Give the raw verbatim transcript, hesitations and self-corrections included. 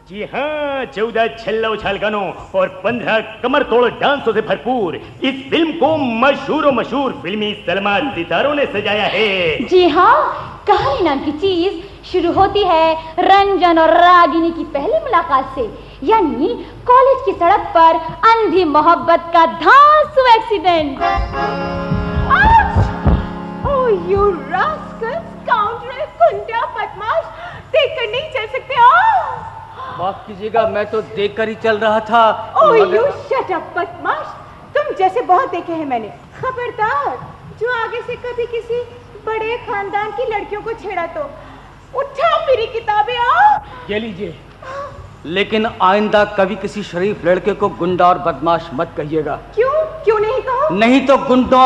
जी हाँ, चौदह छल्ला उछाल गानों और पंद्रह कमर तोड़ डांसों से भरपूर इस फिल्म को मशहूर मशहूर फिल्मी सलमा सितारों ने सजाया है। जी हाँ, कहानी नाम की चीज शुरू होती है रंजन और रागिनी की पहली मुलाकात से, यानी कॉलेज की सड़क पर अंधी मोहब्बत का धांसू accident. Oh you rascal, scoundrel, गुंडा, बदमाश, देखकर नहीं चल सकते हो? माफ कीजिएगा, मैं तो देखकर ही चल रहा था। ओह यू शट अप बदमाश, तुम जैसे बहुत देखे हैं मैंने। खबरदार, जो आगे से कभी किसी बड़े खानदान की लड़कियों को छेड़ा तो उठाओ मेरी किताबें। आओ ये लीजिए, लेकिन आइंदा कभी किसी शरीफ लड़के को गुंडा और बदमाश मत कहिएगा। क्यों क्यों नहीं कहो? नहीं तो गुंडों